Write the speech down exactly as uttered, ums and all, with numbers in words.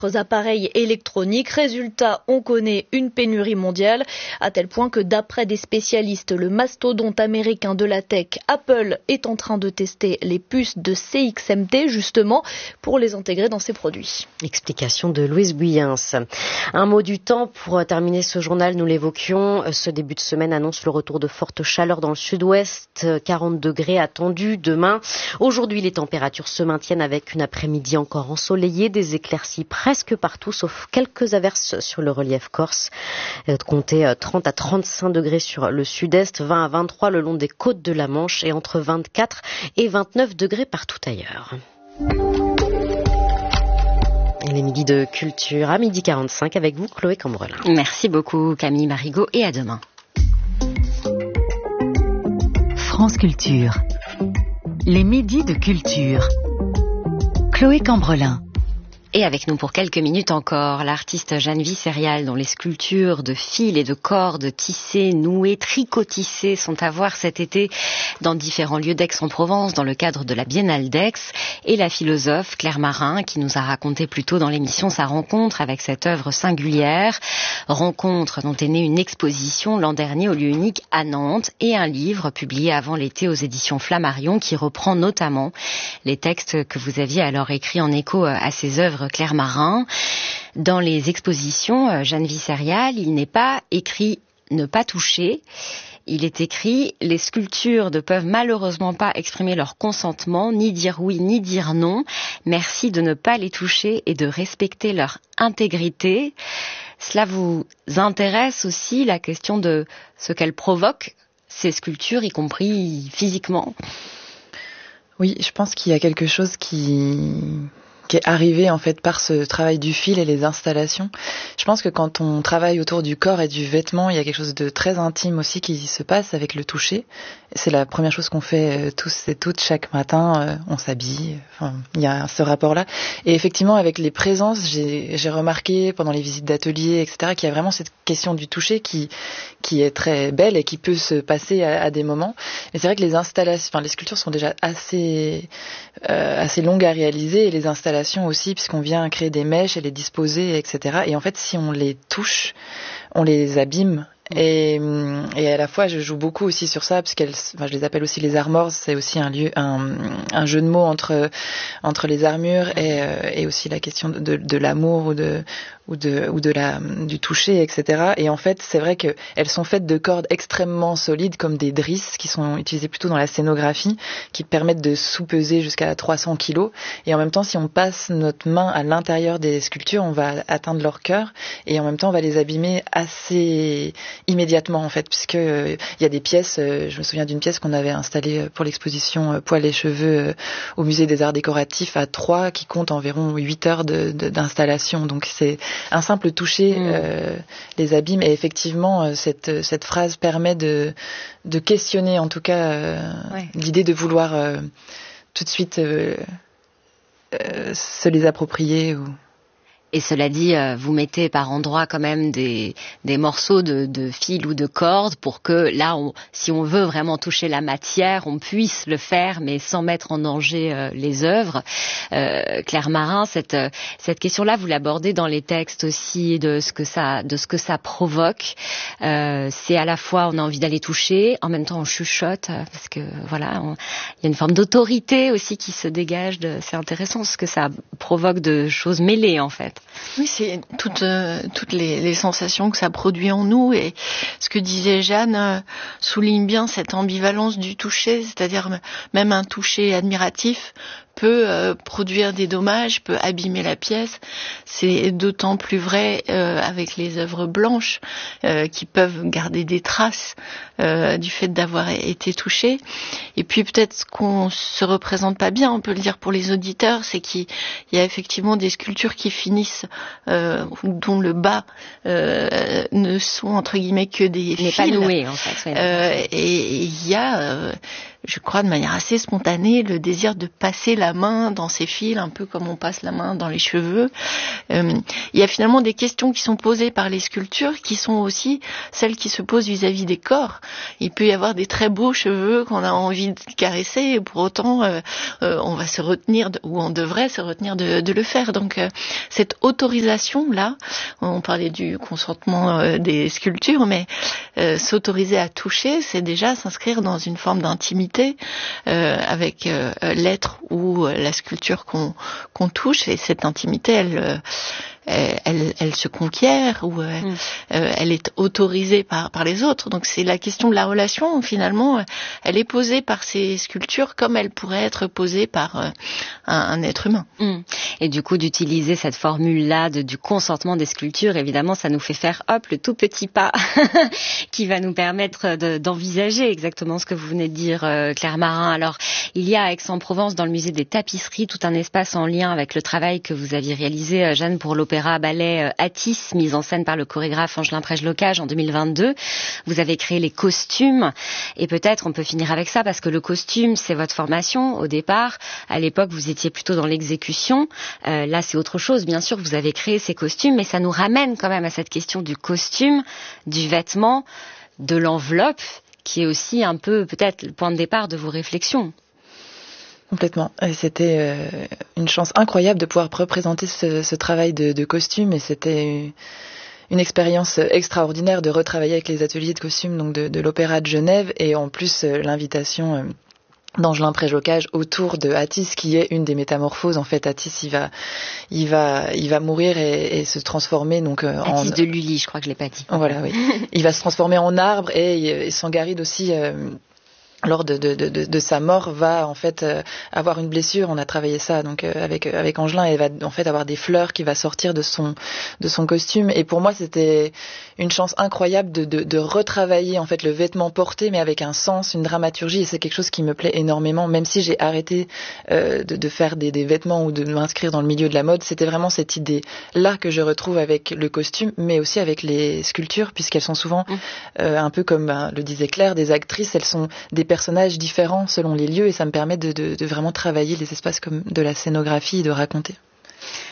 appareils électroniques. Résultat, on connaît une pénurie mondiale, à tel point que d'après des spécialistes, le mastodonte américain de la tech, Apple, est en train de tester les puces de C X M T, justement, pour les intégrer dans ses produits. Explication de Louise Buyens. Un mot du temps pour terminer ce journal, nous l'évoquions. Ce début de semaine annonce le retour de fortes chaleurs dans le sud-ouest, quarante degrés attendus demain. Aujourd'hui, les températures se maintiennent avec une après-midi encore ensoleillée, des éclaircies presque presque partout, sauf quelques averses sur le relief corse. Comptez trente à trente-cinq degrés sur le sud-est, vingt à vingt-trois le long des côtes de la Manche et entre vingt-quatre et vingt-neuf degrés partout ailleurs. Et les midis de culture à midi quarante-cinq avec vous, Chloé Cambrelin. Merci beaucoup, Camille Marigot, et à demain. France Culture. Les midis de culture. Chloé Cambrelin. Et avec nous pour quelques minutes encore, l'artiste Geneviève Cérial, dont les sculptures de fils et de cordes tissées, nouées, tricotissées sont à voir cet été dans différents lieux d'Aix-en-Provence dans le cadre de la Biennale d'Aix, et la philosophe Claire Marin qui nous a raconté plus tôt dans l'émission sa rencontre avec cette œuvre singulière, rencontre dont est née une exposition l'an dernier au lieu unique à Nantes et un livre publié avant l'été aux éditions Flammarion qui reprend notamment les textes que vous aviez alors écrits en écho à ces œuvres Claire Marin. Dans les expositions Geneviève Cérial, il n'est pas écrit « ne pas toucher ». Il est écrit « les sculptures ne peuvent malheureusement pas exprimer leur consentement, ni dire oui, ni dire non. Merci de ne pas les toucher et de respecter leur intégrité ». Cela vous intéresse aussi, la question de ce qu'elles provoquent, ces sculptures, y compris physiquement ? Oui, je pense qu'il y a quelque chose qui... qui est arrivé en fait par ce travail du fil et les installations. Je pense que quand on travaille autour du corps et du vêtement, il y a quelque chose de très intime aussi qui se passe avec le toucher. C'est la première chose qu'on fait tous et toutes chaque matin, on s'habille, enfin, il y a ce rapport-là. Et effectivement, avec les présences, j'ai, j'ai remarqué pendant les visites d'ateliers, et cetera, qu'il y a vraiment cette question du toucher qui, qui est très belle et qui peut se passer à, à des moments. Mais c'est vrai que les installations, enfin, les sculptures sont déjà assez, euh, assez longues à réaliser, et les installations aussi, puisqu'on vient créer des mèches et les disposer, et cetera. Et en fait, si on les touche, on les abîme. Et, et à la fois, je joue beaucoup aussi sur ça, parce qu'elles, enfin, je les appelle aussi les armors. C'est aussi un lieu, un, un jeu de mots entre entre les armures et, et aussi la question de, de, de l'amour ou de ou de ou de la du toucher, et cetera. Et en fait, c'est vrai que elles sont faites de cordes extrêmement solides, comme des drisses, qui sont utilisées plutôt dans la scénographie, qui permettent de sous-peser jusqu'à trois cents kilos. Et en même temps, si on passe notre main à l'intérieur des sculptures, on va atteindre leur cœur, et en même temps, on va les abîmer assez immédiatement en fait, puisque euh, il y a des pièces, euh, je me souviens d'une pièce qu'on avait installée pour l'exposition euh, Poils et cheveux euh, au musée des arts décoratifs à Troyes, qui compte environ huit heures de, de, d'installation. Donc c'est un simple toucher mmh. euh, les abîme, et effectivement euh, cette cette phrase permet de de questionner en tout cas euh, ouais. l'idée de vouloir euh, tout de suite euh, euh, se les approprier ou Et cela dit, vous mettez par endroits quand même des, des morceaux de, de fil ou de corde pour que là, on, si on veut vraiment toucher la matière, on puisse le faire, mais sans mettre en danger euh, les œuvres. Euh, Claire Marin, cette, cette question-là, vous l'abordez dans les textes aussi de ce que ça, de ce que ça provoque. Euh, c'est à la fois, on a envie d'aller toucher, en même temps on chuchote, parce que voilà, on, il y a une forme d'autorité aussi qui se dégage. De, c'est intéressant ce que ça provoque de choses mêlées en fait. Oui, c'est toutes, euh, toutes les, les sensations que ça produit en nous, et ce que disait Jeanne euh, souligne bien cette ambivalence du toucher, c'est-à-dire même un toucher admiratif peut euh, produire des dommages, peut abîmer la pièce. C'est d'autant plus vrai euh, avec les œuvres blanches euh, qui peuvent garder des traces euh, du fait d'avoir été touchées. Et puis peut-être ce qu'on se représente pas bien, on peut le dire pour les auditeurs, c'est qu'il y a effectivement des sculptures qui finissent euh, dont le bas euh, ne sont entre guillemets que des fils. N'est pas noué en fait. Euh, et il y a euh, je crois de manière assez spontanée, le désir de passer la main dans ces fils, un peu comme on passe la main dans les cheveux. Euh, il y a finalement des questions qui sont posées par les sculptures qui sont aussi celles qui se posent vis-à-vis des corps. Il peut y avoir des très beaux cheveux qu'on a envie de caresser et pour autant euh, euh, on va se retenir de, ou on devrait se retenir de, de le faire. Donc euh, cette autorisation là, on parlait du consentement euh, des sculptures, mais euh, s'autoriser à toucher, c'est déjà s'inscrire dans une forme d'intimité euh, avec euh, l'être ou la sculpture qu'on, qu'on touche, et cette intimité elle euh, Elle, elle se conquiert ou euh, mmh. euh, elle est autorisée par, par les autres. Donc c'est la question de la relation, finalement, elle est posée par ces sculptures comme elle pourrait être posée par euh, un, un être humain. Mmh. Et du coup, d'utiliser cette formule-là de, du consentement des sculptures, évidemment, ça nous fait faire hop le tout petit pas qui va nous permettre de, d'envisager exactement ce que vous venez de dire, euh, Claire Marin. Alors, il y a à Aix-en-Provence, dans le musée des tapisseries, tout un espace en lien avec le travail que vous aviez réalisé, euh, Jeanne, pour l'opéra ballet Atis, mise en scène par le chorégraphe Angelin Prège-Locage en deux mille vingt-deux. Vous avez créé les costumes, et peut-être on peut finir avec ça, parce que le costume, c'est votre formation au départ. À l'époque, vous étiez plutôt dans l'exécution. Euh, là, c'est autre chose. Bien sûr, vous avez créé ces costumes, mais ça nous ramène quand même à cette question du costume, du vêtement, de l'enveloppe, qui est aussi un peu peut-être le point de départ de vos réflexions. Complètement. Et c'était euh, une chance incroyable de pouvoir représenter ce, ce travail de, de costume, et c'était une expérience extraordinaire de retravailler avec les ateliers de costumes donc de, de l'Opéra de Genève, et en plus euh, l'invitation euh, d'Angelin Prège-Locage autour de Atis, qui est une des métamorphoses. En fait, Atis, il va, il va, il va mourir et, et se transformer donc euh, Atis en de Lully, je crois que je l'ai pas dit. Voilà, oui. Il va se transformer en arbre, et, et Sangaride aussi. Euh, lors de, de, de, de sa mort, va en fait euh, avoir une blessure. On a travaillé ça donc euh, avec avec Angelin, et va en fait avoir des fleurs qui va sortir de son de son costume. Et pour moi, c'était une chance incroyable de, de, de retravailler en fait le vêtement porté, mais avec un sens, une dramaturgie. Et c'est quelque chose qui me plaît énormément, même si j'ai arrêté euh, de, de faire des, des vêtements ou de m'inscrire dans le milieu de la mode. C'était vraiment cette idée là que je retrouve avec le costume, mais aussi avec les sculptures, puisqu'elles sont souvent euh, un peu comme ben, le disait Claire, des actrices. Elles sont des personnages différents selon les lieux, et ça me permet de, de, de vraiment travailler les espaces comme de la scénographie et de raconter.